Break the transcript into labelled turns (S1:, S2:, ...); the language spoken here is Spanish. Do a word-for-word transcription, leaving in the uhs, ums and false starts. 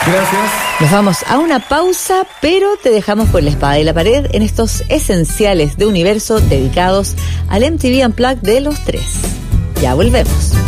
S1: Gracias.
S2: Nos vamos a una pausa, pero te dejamos con la espada y la pared en estos esenciales de Universo dedicados al M T V Unplugged de los tres. Ya volvemos.